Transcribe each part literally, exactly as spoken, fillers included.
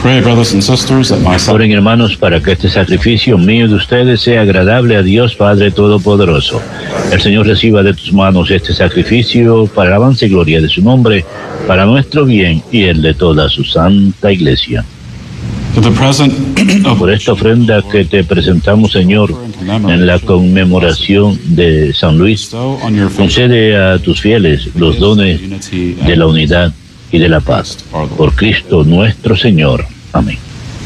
Pray, brothers and sisters, that my Oren, hermanos, para que este sacrificio mío de ustedes sea agradable a Dios Padre Todopoderoso. El Señor reciba de tus manos este sacrificio para la alabanza y gloria de su nombre, para nuestro bien y el de toda su santa iglesia. to the present of Por esta ofrenda que te presentamos, Señor, en la conmemoración de San Luis, bestow on your faith concede a tus fieles los dones unity de la unidad y de la paz. Por Cristo nuestro Señor. Amén.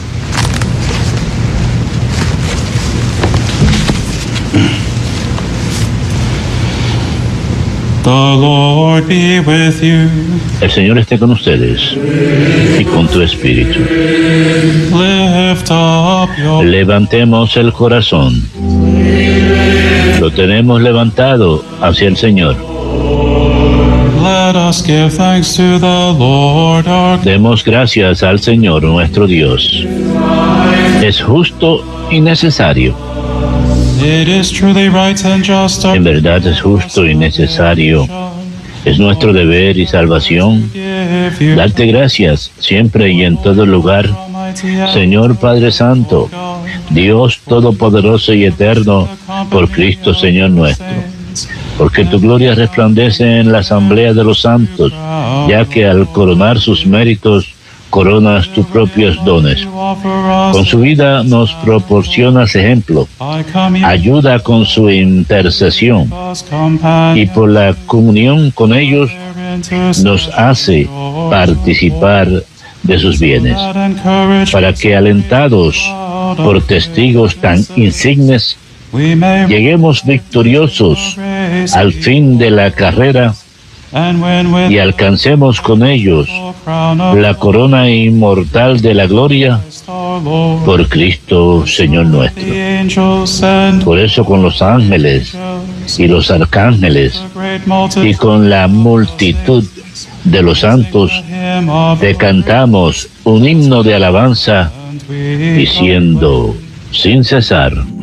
The Lord be with you. El Señor esté con ustedes y con tu espíritu. Lift up your Levantemos el corazón. Lo tenemos levantado hacia el Señor. Let us give thanks to the Lord our God. Demos gracias al Señor nuestro Dios. Es justo y necesario. It is truly right and just En verdad es justo y necesario. Es nuestro deber y salvación give you darte gracias siempre y en todo lugar, Señor Padre Santo, Dios Todopoderoso y Eterno, por Cristo Señor nuestro. Porque tu gloria resplandece en la asamblea de los santos, ya que al coronar sus méritos, coronas tus propios dones. Con su vida nos proporcionas ejemplo, ayuda con su intercesión y por la comunión con ellos nos hace participar de sus bienes, para que alentados por testigos tan insignes, lleguemos victoriosos al fin de la carrera y alcancemos con ellos la corona inmortal de la gloria por Cristo Señor nuestro. Por eso con los ángeles y los arcángeles y con la multitud de los santos te cantamos un himno de alabanza diciendo sin cesar: